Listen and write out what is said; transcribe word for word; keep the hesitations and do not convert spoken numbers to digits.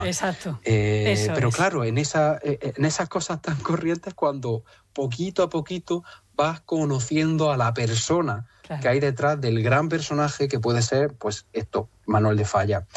Exacto. Eh, Eso pero es. claro, en, esa, en esas cosas tan corrientes, cuando poquito a poquito vas conociendo a la persona Claro. que hay detrás del gran personaje que puede ser, pues esto, Manuel de Falla.